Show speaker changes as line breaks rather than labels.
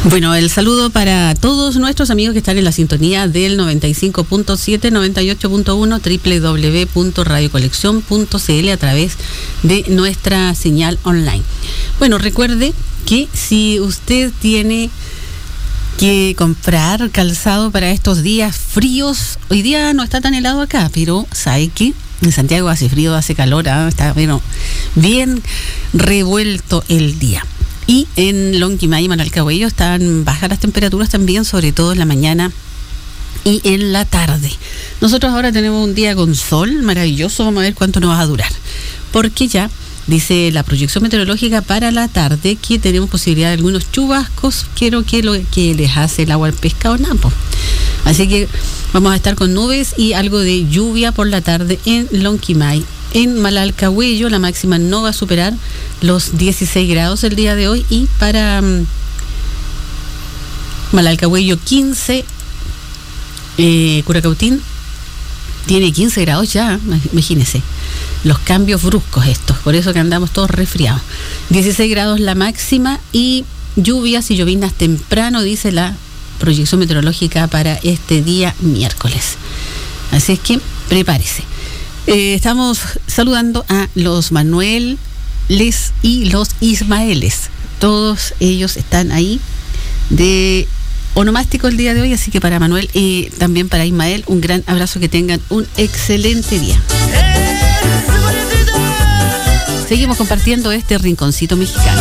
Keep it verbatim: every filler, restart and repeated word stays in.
Bueno, el saludo para todos nuestros amigos que están en la sintonía del noventa y cinco punto siete, noventa y ocho punto uno, doble u doble u doble u punto radio colección punto c l a través de nuestra señal online. Bueno, recuerde que si usted tiene que comprar calzado para estos días fríos, hoy día no está tan helado acá, pero ¿sabe qué? En Santiago hace frío, hace calor, ¿eh? Está bueno, bien revuelto el día. Y en Lonquimay y Manalcahuello están bajas las temperaturas también, sobre todo en la mañana y en la tarde. Nosotros ahora tenemos un día con sol maravilloso, vamos a ver cuánto nos va a durar. Porque ya dice la proyección meteorológica para la tarde que tenemos posibilidad de algunos chubascos, quiero que lo que les hace el agua al pescado napo. Así que vamos a estar con nubes y algo de lluvia por la tarde en Lonquimay. En Manalcahuello la máxima no va a superar los dieciséis grados el día de hoy, y para um, Manalcahuello quince, eh, Curacautín tiene quince grados ya, imagínense, los cambios bruscos estos, por eso que andamos todos resfriados. dieciséis grados la máxima y lluvias y llovinas temprano, dice la proyección meteorológica para este día miércoles. Así es que prepárese. Eh, estamos saludando a los Manueles y los Ismaeles. Todos ellos están ahí de onomástico el día de hoy, así que para Manuel y también para Ismael, un gran abrazo, que tengan un excelente día. Seguimos compartiendo este rinconcito mexicano.